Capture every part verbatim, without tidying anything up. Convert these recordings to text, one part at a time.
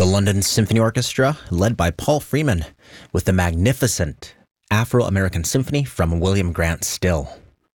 The London Symphony Orchestra, led by Paul Freeman, with the magnificent Afro-American Symphony from William Grant Still.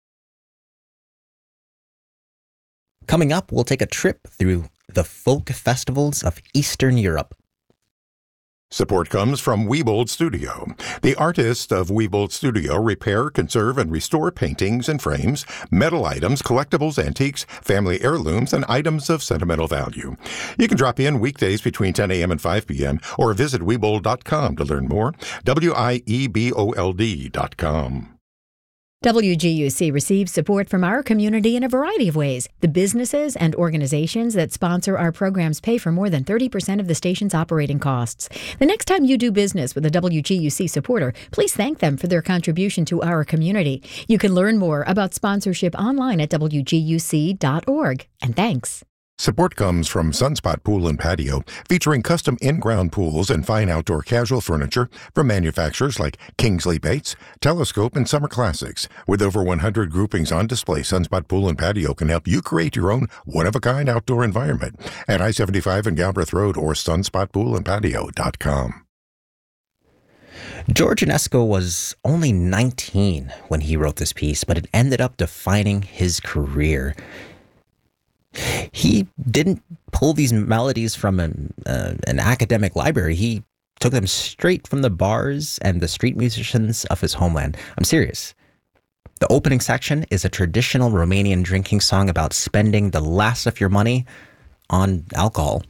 Coming up, we'll take a trip through the folk festivals of Eastern Europe. Support comes from Wiebold Studio. The artists of Wiebold Studio repair, conserve, and restore paintings and frames, metal items, collectibles, antiques, family heirlooms, and items of sentimental value. You can drop in weekdays between ten a.m. and five p.m. or visit Wiebold dot com to learn more. W I E B O L D dot com. W G U C receives support from our community in a variety of ways. The businesses and organizations that sponsor our programs pay for more than thirty percent of the station's operating costs. The next time you do business with a W G U C supporter, please thank them for their contribution to our community. You can learn more about sponsorship online at W G U C dot org. And thanks. Support comes from Sunspot Pool and Patio, featuring custom in-ground pools and fine outdoor casual furniture from manufacturers like Kingsley Bates, Telescope, and Summer Classics. With over one hundred groupings on display, Sunspot Pool and Patio can help you create your own one-of-a-kind outdoor environment at I seventy-five and Galbraith Road or sunspot pool and patio dot com. George Enesco was only nineteen when he wrote this piece, but it ended up defining his career. He didn't pull these melodies from an, uh, an academic library. He took them straight from the bars and the street musicians of his homeland. I'm serious. The opening section is a traditional Romanian drinking song about spending the last of your money on alcohol.